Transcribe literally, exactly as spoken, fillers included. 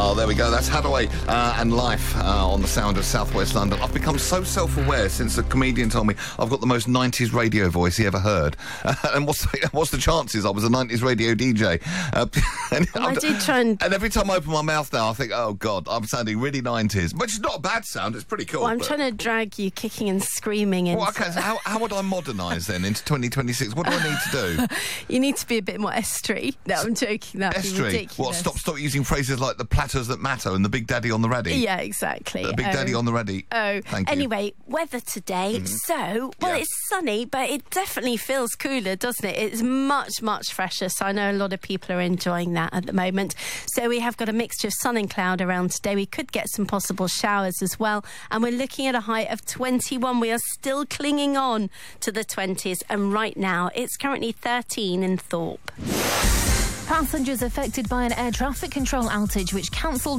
Oh, there we go. That's Hathaway uh, and Life uh, on the sound of South West London. I've become so self-aware since a comedian told me I've got the most nineties radio voice he ever heard. Uh, and what's the, what's the chances I was a nineties radio D J? Uh, and well, I did try and... And every time I open my mouth now, I think, oh, God, I'm sounding really nineties. Which is not a bad sound. It's pretty cool. Well, I'm but... trying to drag you kicking and screaming into... Well, okay, so how, how would I modernise then into twenty twenty-six? What do I need to do? You need to be a bit more estuary. No, I'm joking. That'd be Estuary? ridiculous. What, stop, stop using phrases like the platters that matter and the Big Daddy on the ready? Yeah, exactly. The Big oh. Daddy on the ready. Oh, thank you. Anyway, weather today. Mm-hmm. So, well, yeah. it's sunny, but it definitely feels cooler, doesn't it? It's much, much fresher. So I know a lot of people are enjoying that at the moment. So we have got a mixture of sun and cloud around today. We could get some possible showers as well. And we're looking at a high of twenty-one. We are still clinging on to the twenties. And right now, it's currently thirteen in Thorpe. Passengers affected by an air traffic control outage which cancelled